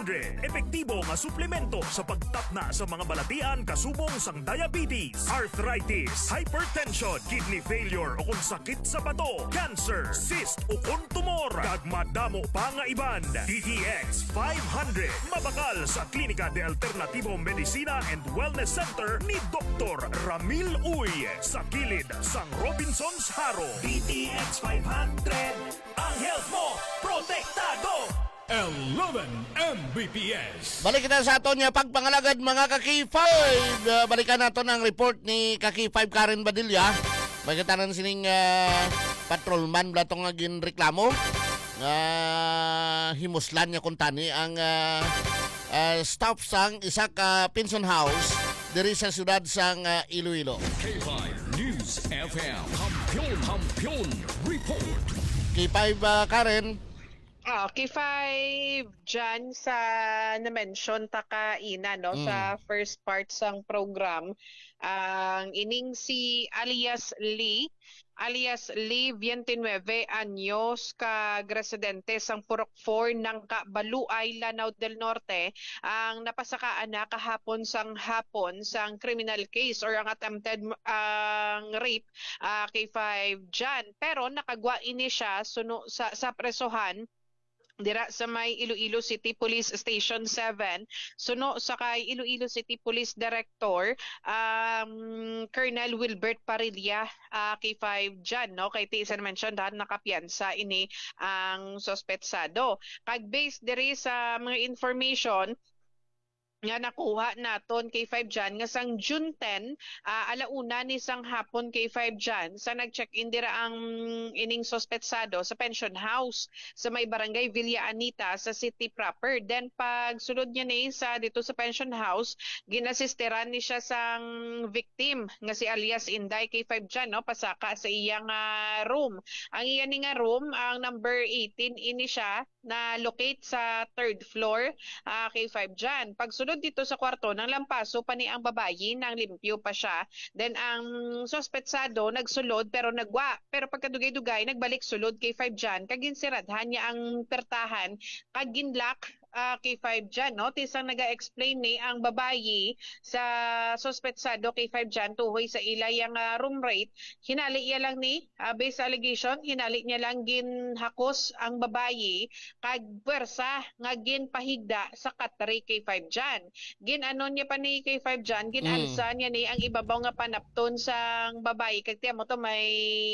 500. Epektibo nga suplemento sa pagtapna sa mga balatian kasubong sang diabetes, arthritis, hypertension, kidney failure o kung sakit sa bato, cancer, cyst o kung tumor. Kag madamo pa nga iban. DTX 500. Mabakal sa Klinika de Alternativo Medicina and Wellness Center ni Dr. Ramil Uy sa kilid sang Robinson's Haro. DTX 500. Ang health mo, protektado! 11 Mbps. Balik kita sa aton niya pagpangalagad mga Kaki 5. Balikan nato ang report ni Kaki 5 Karen Badilla. Magkatanan sining patrolman blatong nga ginreklamo. Himuslan niya kuntani ang staff sang isa ka pension house diri sa siyudad sang Iloilo. K5 News FM. Kampiyon Report. K5 Karen. K5 dyan sa na-mention takaina no sa first part sang program ang ining si alias Lee 29 anyos kag residente sang Purok 4 ng Baluay, Lanao del Norte ang napasakaan na kahapon sang criminal case or ang attempted rape K5 dyan. Pero nakagwa ini siya sa presohan dira sa may Iloilo City Police Station 7 suno sa kay Iloilo City Police Director Colonel Wilbert Parilla K5 dyan no kay ti isa mention dahil nakapiyansa ini ang sospetsado kag based diri sa mga information nga nakuha naton kay 5 dyan nga sang June 10 alauna ni sang hapon kay 5 dyan sa nag-check-in dira ang ining sospetsado sa pension house sa may barangay Villa Anita sa city proper. Then pag sulod niya ni sa dito sa pension house ginasisteran ni siya sang victim nga si alias Inday kay 5 dyan no pasaka sa iyang room. Ang iya ni nga room ang number 18 ini siya na locate sa third floor kay 5 dyan. Pagsunod dito sa kwarto ng lampaso pa ni ang babayi nang limpyo pa siya. Then ang sospetsado nagsulod pero nagwa. Pero pagkadugay-dugay nagbalik sulod kay 5 dyan. Kaginsiradhan niya ang pertahan kaginlock kay 5 dyan. No? Tisang naga-explain ni ang babayi sa sospetsado kay 5 dyan tuhoy sa ilayang room rate. Hinali iya lang ni, based sa allegation, hinali niya lang ginhakos ang babayi kag puwersa nga ginpahigda sa katri kay 5 dyan. Ginanon niya pa ni kay 5 dyan, ginalsa niya ni ang ibabaw nga panapton sang babayi. Kag tiyan mo to may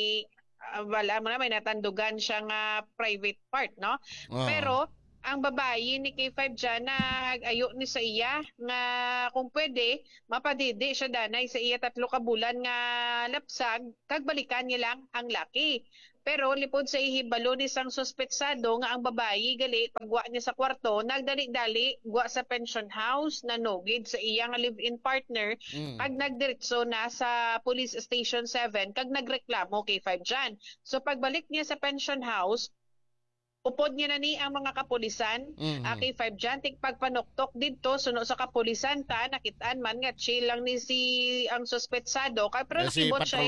wala mo na may natandugan siya nga private part, no? Pero ang babayi ni K5 dyan na ayo ni sa iya nga kung pwede mapadidi siya danay sa iya 3 ka bulan nga lapsag kag balikan niya lang ang laki. Pero lipod sa ihibalo ni sang sospetsado nga ang babayi gali pagwa niya sa kwarto nagdali-dali gwa sa pension house nanugid sa iya nga live-in partner kag nagdiretso na sa police station 7 kag nagreklamo kay 5 dyan. So pagbalik niya sa pension house upod niya na ni ang mga kapulisan kay 5 dyan pagpanuktok dito suno sa kapulisan ta nakitaan man nga chill lang ni si ang sospetsado kay pero nakibot siya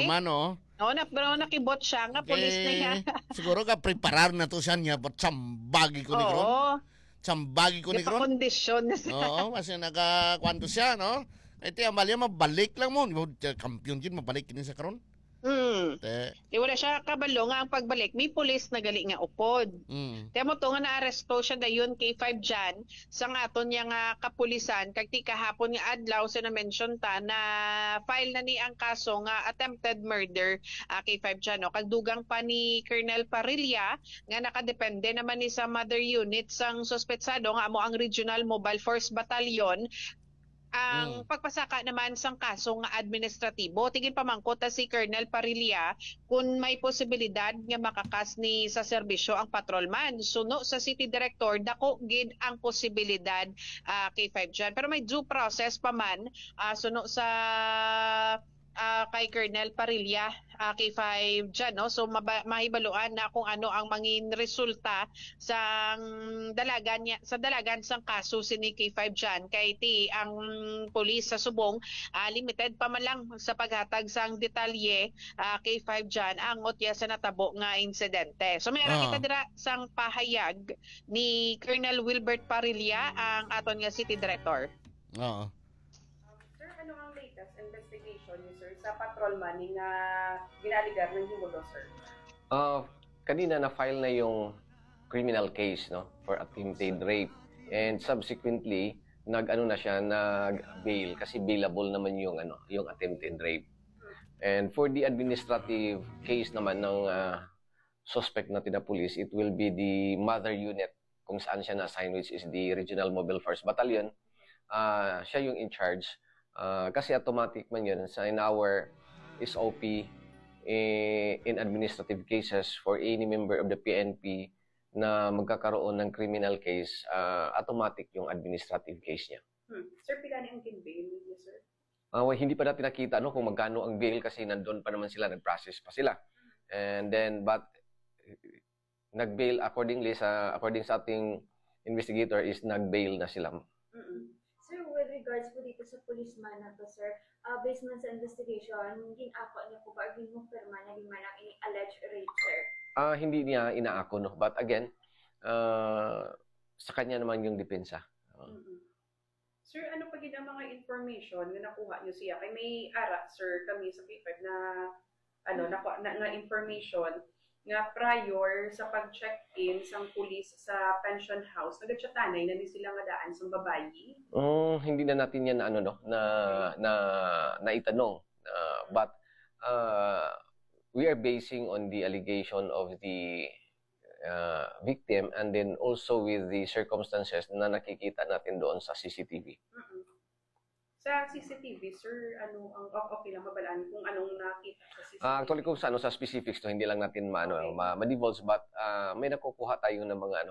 pero nakibot siya nga pulis na niya. Siguro ka preparar na to siya niya but sambagi ko ni Kron. Sambagi ko ni Kron. Kondisyon na siya. Oo, kasi nagakwanto siya, no? Ito yung mali, mabalik lang mo. Kampiyon din, mabalik din sa Kron. Wala siya kabalo nga ang pagbalik. May pulis na gali nga upod. Tiyan mo to nga naaresto siya dayon kay 5 dyan sa nga aton niya nga kapulisan. Kag ti kahapon nga adlaw sa na-mention ta na file na ni ang kaso nga attempted murder kay 5 dyan. No? Kag dugang pa ni Colonel Parilla nga nakadepende naman ni sa mother unit sang sospetsado nga amo ang Regional Mobile Force Battalion. Ang pagpasaka naman sang kaso nga administratibo, tingin pamangkot si Colonel Parilla kung may posibilidad nga makakas ni sa serbisyo ang patrolman. Suno sa City Director, dako gid ang posibilidad kay 5 dyan. Pero may due process pa man, suno sa kay Colonel Parilla, K5 dyan, no? So mahibaluan na kung ano ang mangin resulta sa dalagan sang kaso sini K5 dyan. Kay ti ang pulis sa Subong limited pa man lang sa paghatag sang detalye K5 dyan ang otya sa natabo nga insidente. So may kita dira sang pahayag ni Colonel Wilbert Parilla, ang aton nga City Director. Oo. Sir, ano ang latest investigation niyo, sir, sa patrolman nga ginaligar ng Himulo, sir? Kanina na-file na yung criminal case, no, for attempted rape. And subsequently, nag-ano na siya, nag-bail kasi bailable naman yung attempted rape. And for the administrative case naman ng suspect natin na police, it will be the mother unit kung saan siya na-assign, which is the Regional Mobile Force Battalion. Siya yung in charge. Kasi automatic man yun in our SOP in administrative cases for any member of the PNP na magkakaroon ng criminal case, automatic yung administrative case niya. Sir, pila ni ang kin-bail niyo, sir? Hindi pa natin nakita kung magkano ang bail kasi nandun pa naman sila, nag-process pa sila. And then, but nag-bail according sa ating investigator is nag-bail na sila. Sir, with regards po dito sa policeman na to, sir, based man sa investigation, ginako niya po ba, ginupirma niya di man ang alleged rape, sir? Hindi niya inaako, no? But again, sa kanya naman yung depensa. Sir, ano pa gid ang mga information na nakuha niyo siya? Kay may ara, sir, kami sa K5 na nakuha na information nga prior sa pag-check-in sang pulis sa pension house, nagchattanay na ni sila nga daan sa babayi. Hindi na natin yan na itanong. But we are basing on the allegation of the victim and then also with the circumstances na nakikita natin doon sa CCTV. Sa CCTV, sir, okay lang mabalaan kung anong nakita sa CCTV? Actually, kung sa specifics to, hindi lang natin ma-divulge, but may nakukuha tayo ng mga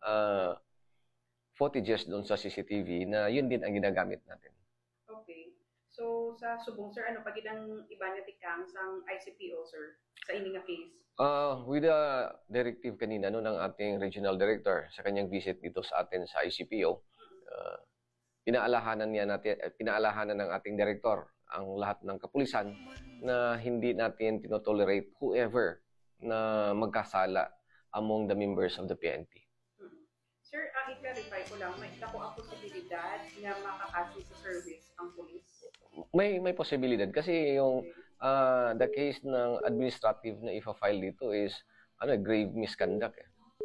footages doon sa CCTV na yun din ang ginagamit natin. Okay. So, sa Subong, sir, ano pagid ang iba na tikang sang ICPO, sir, sa ini nga case? With the directive kanina ng ating regional director sa kanyang visit dito sa atin sa ICPO, pinaalahanan ng ating director ang lahat ng kapulisan na hindi natin tinotolerate whoever na magkasala among the members of the PNP. Sir, i-clarify ko lang, may ako ang posibilidad na makakasi sa service ang pulis? May posibilidad kasi yung the case ng administrative na ifa-file dito is grave misconduct.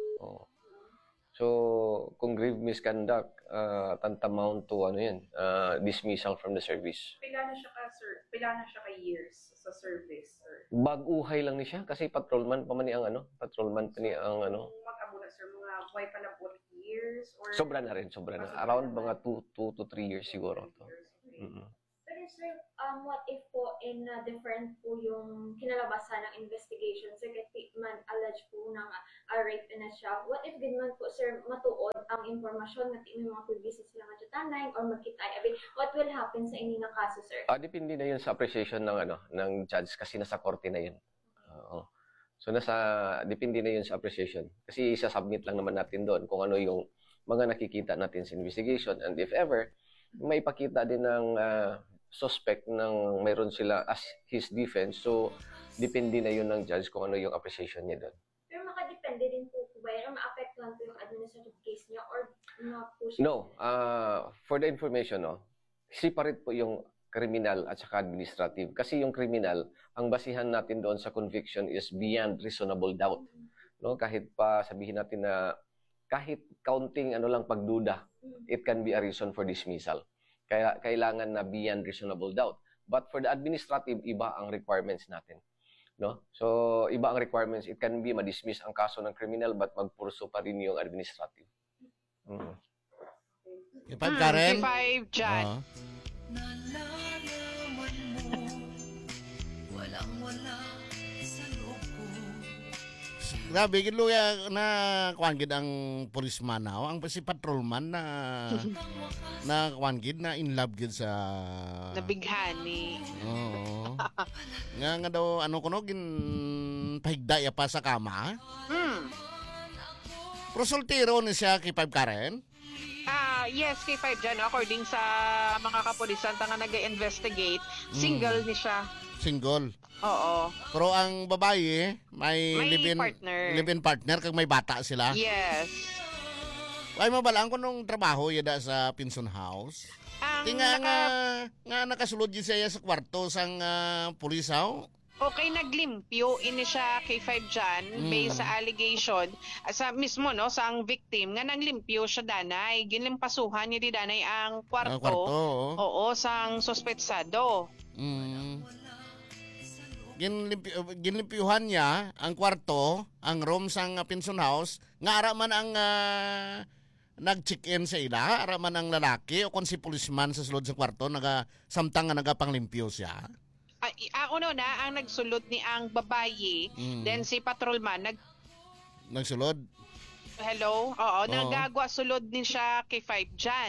So, kung grave misconduct, tantamount to dismissal from the service. Pila na siya ka years sa service, sir? Baguhay lang ni siya kasi patrolman pa man ni ang Mag-amo na, sir, mga buhay pa na 40 years? Or... Sobra na. Around mga 2 to 3 years siguro to. Pero sir, what if po in different po yung kinalabasan ng investigation, sir, kasi man alleged po ng rape na siya, what if din man po, sir, matuod ang informasyon na may mga previous sila nga tanay or magkitay, what will happen sa inyo na kaso, sir? Depende na yun sa appreciation ng judge kasi nasa korte na yun. So depende na yun sa appreciation. Kasi isa-submit lang naman natin doon kung ano yung mga nakikita natin sa investigation, and if ever may pakita din ng suspect ng mayroon sila as his defense, so depende na yun ng judge kung ano yung appreciation niya doon. Pero makadepende din po ba yun, o maapektuhan po yung administrative case niya or ma-push? No, for the information, separate po yung criminal at saka administrative. Kasi yung criminal, ang basihan natin doon sa conviction is beyond reasonable doubt. No, kahit pa sabihin natin na kahit counting lang pagduda, it can be a reason for dismissal. Kaya kailangan na beyond reasonable doubt. But for the administrative, iba ang requirements natin. No? So, iba ang requirements. It can be ma-dismiss ang kaso ng criminal but magpurso pa rin yung administrative. K5 Karen? K5 dyan. Nalalaman mo, walang-wala sa loob ko. Grabe, gid luya na kuan gid ang policeman now, ang si patrolman na na kuan gid na in love gid sa Nabighani. Oo. nga daw ano kuno gin pahigda ya pa sa kama. Pero soltero ni siya kay 5 Karen. Yes, kay 5 dyan. According sa mga kapulisan nga nag-investigate, single ni siya. Single. Oo. Pero ang babae may live-in partner kag may bata sila. Yes. Ay mabalaan ko nung trabaho yada sa Pinson House. Tinga nga nakasulod yun siya sa kwarto sang pulis haw. Okay, naglimpyo ini siya kay 5 dyan based sa allegation sa mismo no sa ang victim nga nanglimpyo siya danay ginlimpasuhan niya di danay ang kwarto. Oo, sang suspetsado. Ginlimpyuhan niya ang kwarto, ang room sang Pinson House, nga ara man ang nag-check-in sa ila, ara man ang lalaki o kon si policeman sa sulod sa kwarto, samtang nga nagapanglimpyo siya. Uno na, ang nagsulod ni ang babaye, then si patrolman nagsulod. Hello? Oo, nagagwa sulod ni siya kay 5 dyan.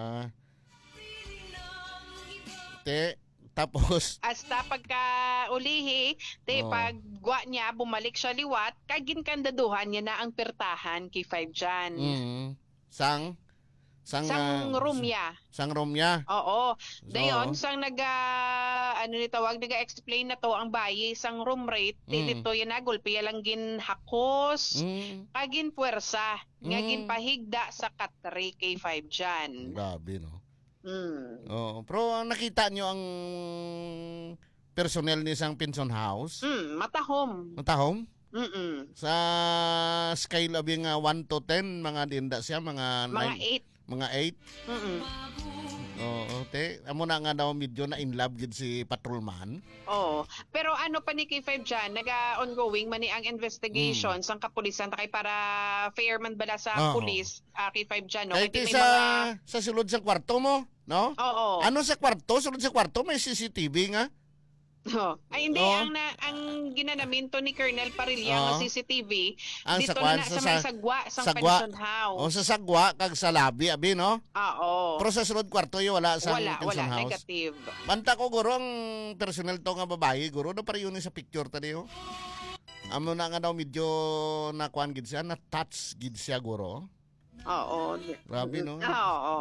Tapos hasta pagka ulihi, pagwa niya, bumalik siya liwat, kagin-kandaduhan niya na ang pertahan kay 5 dyan. Sang room niya. Sang room niya. Oo. Dayon, sang nag-explain na to ang bayi, sang room rate, dito yan na, gulpiya lang ginhakos, kagin puwersa, nga ginpahigda sa katri kay 5 dyan. Grabe, no? Oh, pero nakita nyo ang personnel ni sang Pinson House? Matahom. Matahom? Sa scale of yung 1 to 10, mga dinda siya, mga 8. Mga 8? Oo, amo na nga daw medyo na in love gid si patrolman. Oo. Pero ano pa ni kay 5 dyan, naga-ongoing man ni ang investigation sang kapulisan kay para fair man bala sa pulis kay 5 dyan. No? Kaya sa sulod sa kwarto mo, no? Oo. Ano sa kwarto? Sulod sa kwarto may CCTV nga? Ay hindi, ang ginanaminto ni Colonel Parilla ng CCTV ang dito sa may sagwa sa Pinson House. O sa sagwa kag sa labi abi no? Oo. Pero sa sulod kwarto wala sa Pinson House. Wala, negative. Banta ko guro ang personnel to nga babae, guro do pare yun sa picture tadi ho. Amo na nga daw medyo na kuan gid siya, na touch gid siya guro. Oo. Grabe no? Oo.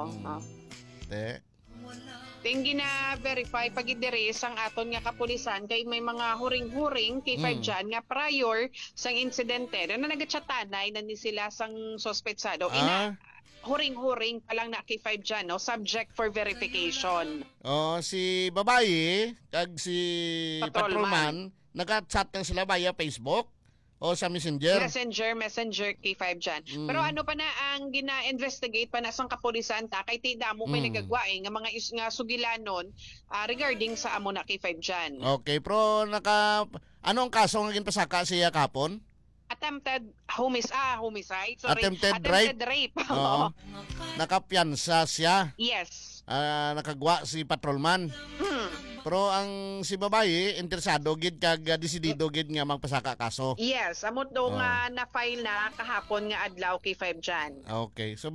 Tinggi na verify pagidiri sang aton nga kapulisan kay may mga huring-huring kay 5 dyan nga prior sang insidente na nagatsatanay na ni sila sang sospetsado. Huring-huring pa lang na kay 5 dyan, no? Subject for verification. Si babae kag si patrolman nag-chat lang sila via Facebook o sa Messenger. Messenger kay 5 dyan. Pero ano pa na ang gina-investigate pa na sang kapulisan ta kay tida mo may nagagwae nga mga nga sugilanon regarding sa amo na kay 5 dyan. Okay, pero anong kaso nga ginpasaka siya kapon? Attempted homicide. Sorry. Attempted rape. Oo. Nakapiyansa siya. Yes. Nakagwa si patrolman. Pero ang si babae interesado gid kag desidido gid nga magpasaka kaso. Yes, amo do nga na-file na kahapon nga adlaw kay 5 dyan. Okay. So